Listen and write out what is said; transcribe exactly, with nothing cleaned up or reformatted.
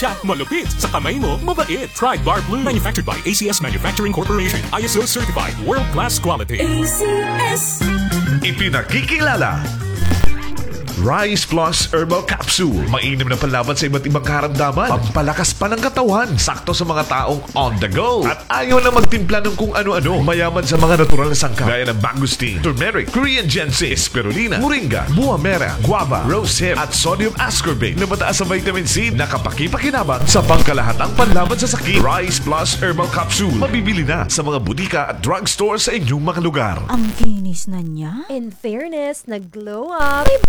Siya, malupit. Sa kamay mo, mabait. Try Bar Blue. Manufactured by A C S Manufacturing Corporation. I S O certified. World-class quality. A C S. Ipinakikilala Rice Plus Herbal Capsule. Mainam na panlaban sa iba't ibang karamdaman. Pampalakas pa ng katawan. Sakto sa mga taong on the go. At ayaw na magtimpla ng kung ano-ano. Mayaman sa mga natural na sangkap. Gaya ng mangosteen, turmeric, Korean ginseng, spirulina, moringa, buwa mera, guava, rose hip, at sodium ascorbate na mataas sa vitamin C na kapakipakinabang sa pangkalahatang panlaban sa sakit. Rice Plus Herbal Capsule. Mabibili na sa mga butika at drugstore sa inyong mga lugar. Ang kinis na niya. In fairness, nag-glow up. May